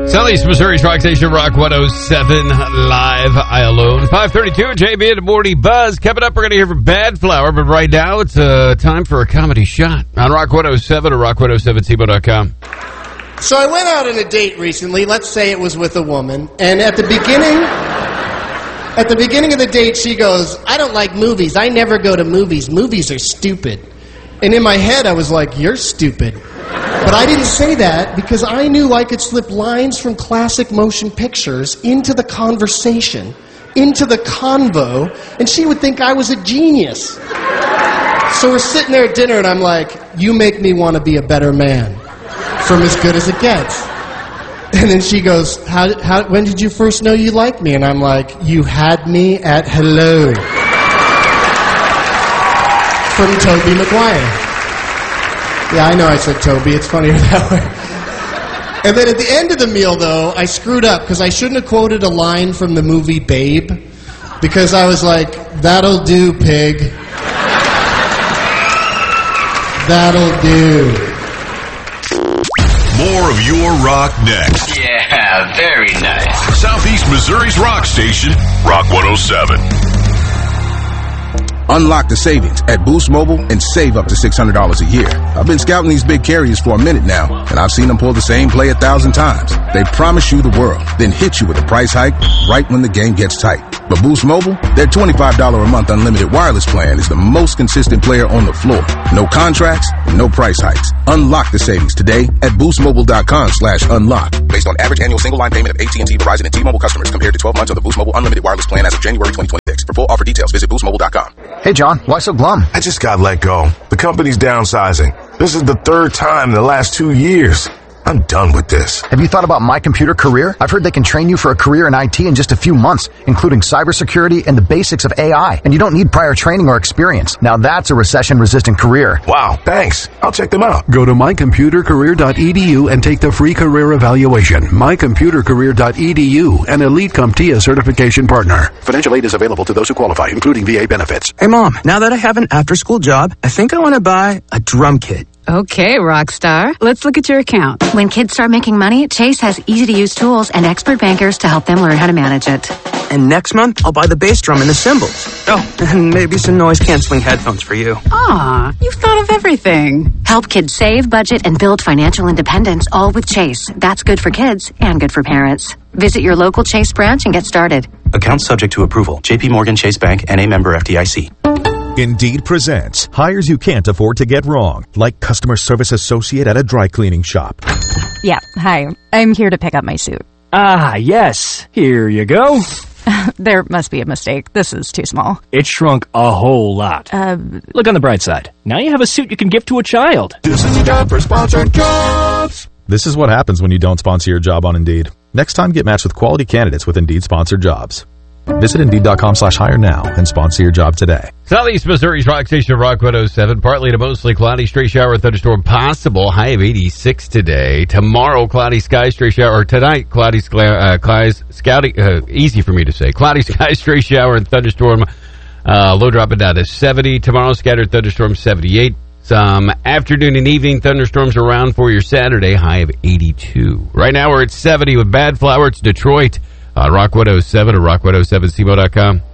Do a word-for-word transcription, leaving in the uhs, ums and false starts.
Southeast Missouri's Rock Station, Rock one oh seven, live, I Alone. five thirty-two, J B and the Morning Buzz. Coming up, we're going to hear from Bad Flower, but right now it's uh, time for a comedy shot on Rock one oh seven or rock one oh seven C B O dot com. So I went out on a date recently. Let's say it was with a woman. And at the beginning, at the beginning of the date, she goes, I don't like movies. I never go to movies. Movies are stupid. And in my head, I was like, you're stupid. But I didn't say that because I knew I could slip lines from classic motion pictures into the conversation, into the convo, and she would think I was a genius. So we're sitting there at dinner, and I'm like, you make me want to be a better man. From As Good As It Gets. And then she goes, how, how, when did you first know you liked me? And I'm like, you had me at hello. From Tobey Maguire. Yeah, I know I said Toby. It's funnier that way. And then at the end of the meal, though, I screwed up because I shouldn't have quoted a line from the movie Babe. Because I was like, that'll do, pig. That'll do. More of your rock next. Yeah, very nice. Southeast Missouri's rock station, Rock one oh seven. Unlock the savings at Boost Mobile and save up to six hundred dollars a year. I've been scouting these big carriers for a minute now, and I've seen them pull the same play a thousand times. They promise you the world, then hit you with a price hike right when the game gets tight. But Boost Mobile, their twenty-five dollars a month unlimited wireless plan is the most consistent player on the floor. No contracts, no price hikes. Unlock the savings today at boostmobile.com slash unlock. Based on average annual single line payment of A T and T, Verizon, and T-Mobile customers compared to twelve months of the Boost Mobile unlimited wireless plan as of January twenty twenty-six. For full offer details, visit boost mobile dot com. Hey, John, why so glum? I just got let go. The company's downsizing. This is the third time in the last two years. I'm done with this. Have you thought about My Computer Career? I've heard they can train you for a career in I T in just a few months, including cybersecurity and the basics of A I. And you don't need prior training or experience. Now that's a recession-resistant career. Wow, thanks. I'll check them out. Go to my computer career dot e d u and take the free career evaluation. my computer career dot e d u, an Elite CompTIA certification partner. Financial aid is available to those who qualify, including V A benefits. Hey, Mom, now that I have an after-school job, I think I want to buy a drum kit. Okay, Rockstar. Let's look at your account. When kids start making money, Chase has easy-to-use tools and expert bankers to help them learn how to manage it. And next month, I'll buy the bass drum and the cymbals. Oh, and maybe some noise-canceling headphones for you. Aw, you've thought of everything. Help kids save, budget, and build financial independence, all with Chase. That's good for kids and good for parents. Visit your local Chase branch and get started. Account subject to approval. J P Morgan Chase Bank, N A member F D I C. Indeed presents hires you can't afford to get wrong, like customer service associate at a dry cleaning shop. Yeah, hi. I'm here to pick up my suit. Ah, yes. Here you go. There must be a mistake. This is too small. It shrunk a whole lot. Uh, Look on the bright side. Now you have a suit you can give to a child. This is a job for sponsored jobs. This is what happens when you don't sponsor your job on Indeed. Next time, get matched with quality candidates with Indeed sponsored jobs. Visit Indeed.com slash hire now and sponsor your job today. Southeast Missouri's Rock Station, Rock one oh seven. Partly to mostly cloudy, stray shower, thunderstorm possible. High of eighty-six today. Tomorrow, cloudy skies, stray shower. Or tonight, cloudy uh, skies, scouty, uh, easy for me to say. Cloudy skies, stray shower, and thunderstorm. Uh, low dropping down to seventy. Tomorrow, scattered thunderstorm, seventy-eight. Some afternoon and evening thunderstorms around for your Saturday. High of eighty-two. Right now, we're at seventy with Bad Flower. It's Detroit. Uh, Rock one oh seven or rock one oh seven C B O dot com.